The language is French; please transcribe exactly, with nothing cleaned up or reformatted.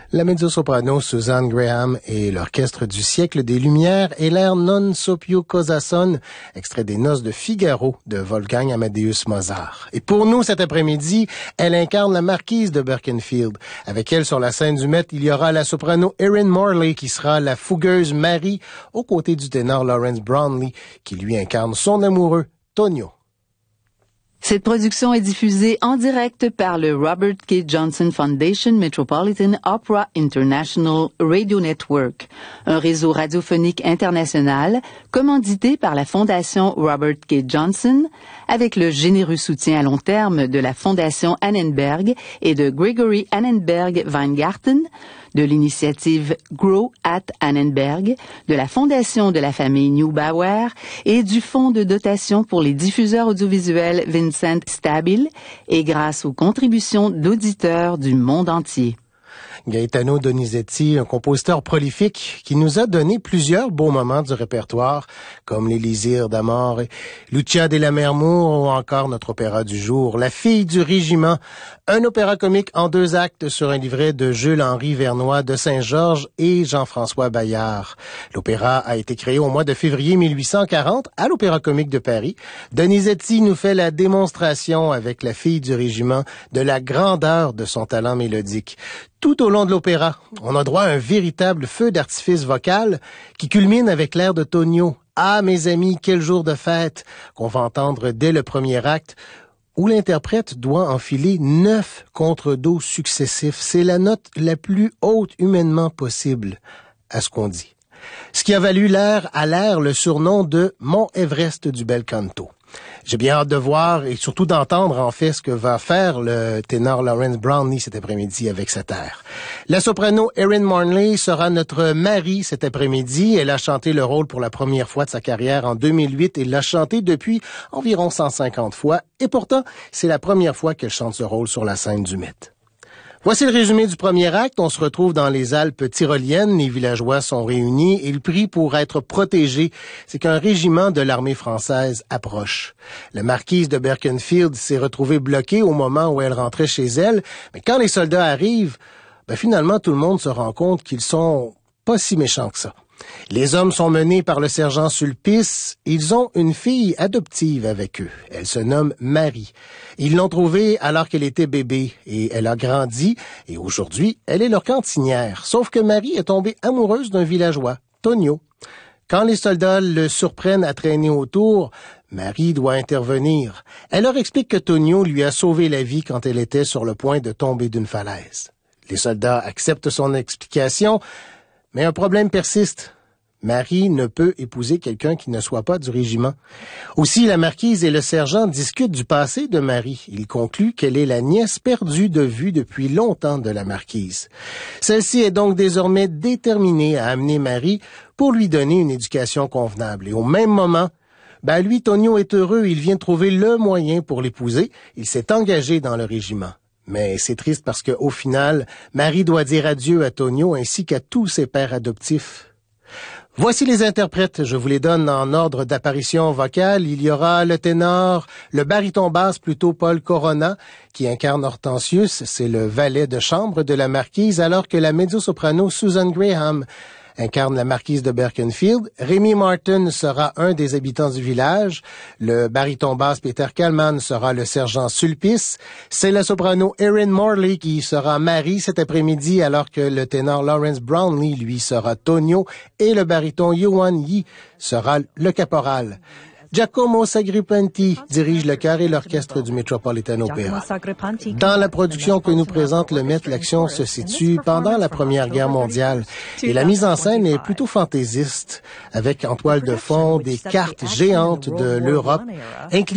La mezzo-soprano Susan Graham et l'orchestre du siècle des Lumières et l'air Non so più cosa son, extrait des Noces de Figaro de Wolfgang Amadeus Mozart. Et pour nous, cet après-midi, elle incarne la marquise de Berkenfield. Avec elle sur la scène du Met, il y aura la soprano Erin Morley qui sera la fougueuse Marie, aux côtés du ténor Lawrence Brownlee qui lui incarne son amoureux Tonio. Cette production est diffusée en direct par le Robert K. Johnson Foundation Metropolitan Opera International Radio Network, un réseau radiophonique international commandité par la Fondation Robert K. Johnson, avec le généreux soutien à long terme de la Fondation Annenberg et de Gregory Annenberg Weingarten, de l'initiative Grow at Annenberg, de la Fondation de la famille Neubauer et du Fonds de dotation pour les diffuseurs audiovisuels Vincent Stabile, et grâce aux contributions d'auditeurs du monde entier. Gaetano Donizetti, un compositeur prolifique qui nous a donné plusieurs beaux moments du répertoire, comme l'Élysire d'Amore, Lucia della Mermour ou encore notre opéra du jour, La fille du régiment, un opéra comique en deux actes sur un livret de Jules-Henri Vernois de Saint-Georges et Jean-François Bayard. L'opéra a été créé au mois de février mille huit cent quarante à l'Opéra comique de Paris. Donizetti nous fait la démonstration avec La fille du régiment de la grandeur de son talent mélodique. Tout au long de l'opéra, on a droit à un véritable feu d'artifice vocal qui culmine avec l'air de Tonio. Ah, mes amis, quel jour de fête, qu'on va entendre dès le premier acte, où l'interprète doit enfiler neuf contre-dos successifs. C'est la note la plus haute humainement possible, à ce qu'on dit. Ce qui a valu l'air à l'air le surnom de Mont Everest du bel canto. J'ai bien hâte de voir et surtout d'entendre en fait ce que va faire le ténor Lawrence Brownlee cet après-midi avec cet air. La soprano Erin Morley sera notre Marie cet après-midi. Elle a chanté le rôle pour la première fois de sa carrière en deux mille huit et l'a chanté depuis environ cent cinquante fois. Et pourtant, c'est la première fois qu'elle chante ce rôle sur la scène du Met. Voici le résumé du premier acte. On se retrouve dans les Alpes tyroliennes. Les villageois sont réunis et ils prient pour être protégés. C'est qu'un régiment de l'armée française approche. La marquise de Berkenfield s'est retrouvée bloquée au moment où elle rentrait chez elle. Mais quand les soldats arrivent, ben finalement, tout le monde se rend compte qu'ils sont pas si méchants que ça. Les hommes sont menés par le sergent Sulpice. Ils ont une fille adoptive avec eux. Elle se nomme Marie. Ils l'ont trouvée alors qu'elle était bébé et elle a grandi et aujourd'hui, elle est leur cantinière. Sauf que Marie est tombée amoureuse d'un villageois, Tonio. Quand les soldats le surprennent à traîner autour, Marie doit intervenir. Elle leur explique que Tonio lui a sauvé la vie quand elle était sur le point de tomber d'une falaise. Les soldats acceptent son explication, mais un problème persiste. Marie ne peut épouser quelqu'un qui ne soit pas du régiment. Aussi, la marquise et le sergent discutent du passé de Marie. Ils concluent qu'elle est la nièce perdue de vue depuis longtemps de la marquise. Celle-ci est donc désormais déterminée à amener Marie pour lui donner une éducation convenable. Et au même moment, ben lui, Tonio est heureux. Il vient trouver le moyen pour l'épouser. Il s'est engagé dans le régiment. Mais c'est triste parce que, au final, Marie doit dire adieu à Tonio ainsi qu'à tous ses pères adoptifs. Voici les interprètes, je vous les donne en ordre d'apparition vocale. Il y aura le ténor, le baryton basse plutôt Paul Corona, qui incarne Hortensius, c'est le valet de chambre de la marquise, alors que la mezzo-soprano Susan Graham incarne la marquise de Berkenfield. Rémi Martin sera un des habitants du village. Le baryton basse Peter Kallman sera le sergent Sulpice. C'est la soprano Erin Morley qui sera Marie cet après-midi, alors que le ténor Lawrence Brownlee, lui, sera Tonio et le baryton Yuan Yi sera le caporal. Giacomo Sagripenti dirige le chœur et l'orchestre du Metropolitan Opera. Dans la production que nous présente le Met, l'action se situe pendant la Première Guerre mondiale et la mise en scène est plutôt fantaisiste, avec en toile de fond des cartes géantes de l'Europe,